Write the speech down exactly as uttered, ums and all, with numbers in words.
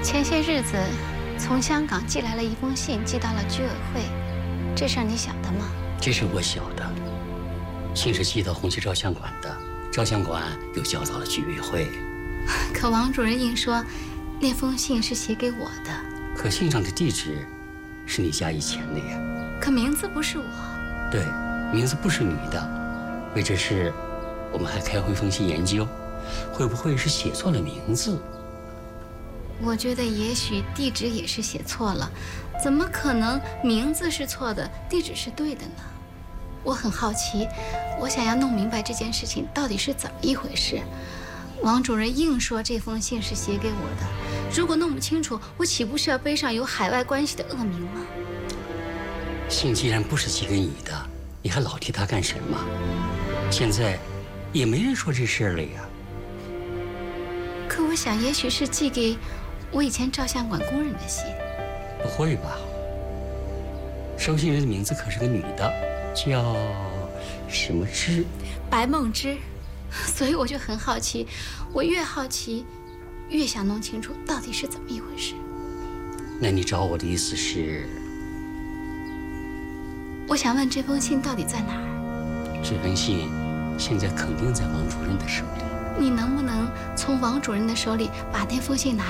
前些日子，从香港寄来了一封信，寄到了居委会。这事儿你晓得吗？ 这是我晓得。信是寄到红旗照相馆的，照相馆又交到了居委会。 可王主任硬说，那封信是写给我的。 可信上的地址是你家以前的呀。 可名字不是我。 对，名字不是你的。为这事，我们还开会分析研究，会不会是写错了名字？ 我觉得也许地址也是写错了，怎么可能名字是错的，地址是对的呢？我很好奇，我想要弄明白这件事情到底是怎么一回事。王主任硬说这封信是写给我的，如果弄不清楚，我岂不是要背上有海外关系的恶名吗？ 信既然不是寄给你的，你还老提他干什么？现在也没人说这事儿了呀。 可我想，也许是寄给我以前照相馆工人的信。 不会吧？收信人的名字可是个女的，叫什么芝？ 白梦芝。所以我就很好奇，我越好奇，越想弄清楚到底是怎么一回事。 那你找我的意思是？ 我想问这封信到底在哪儿？ 这封信现在肯定在王主任的手里。 你能不能从王主任的手里把那封信拿